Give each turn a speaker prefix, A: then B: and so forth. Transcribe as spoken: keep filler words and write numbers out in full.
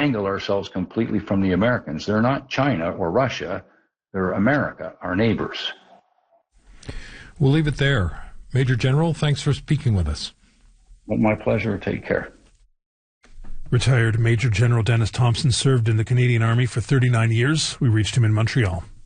A: untangle ourselves completely from the Americans. They're not China or Russia. They're America, our neighbors.
B: We'll leave it there. Major General, thanks for speaking with us.
A: Well, my pleasure. Take care.
B: Retired Major General Dennis Thompson served in the Canadian Army for thirty-nine years. We reached him in Montreal.